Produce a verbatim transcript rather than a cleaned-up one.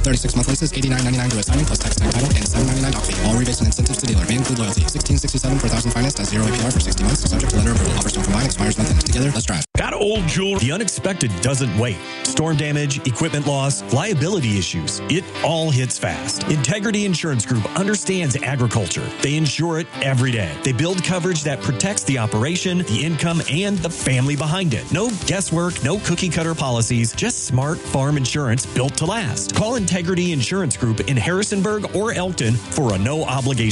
thirty-six month leases, eighty-nine ninety-nine to assigning plus tax tag title, and seven ninety-nine doc fee. All rebates and incentives to dealer may include loyalty. sixteen sixty-seven per thousand financed at zero A P R for sixty months, subject to lender approval. Offers don't combine, expires month end. Together, let's drive. Got old jewelry? The unexpected doesn't wait. Storm damage, equipment loss, liability issues. It all hits fast. Integrity Insurance Group understands agriculture. They insure it every day. They build coverage that protects the operation, the income, and the family behind it. No guesswork, no cookie cutter policies, just smart farm insurance built to last. Call Integrity Insurance Group in Harrisonburg or Elkton for a no obligation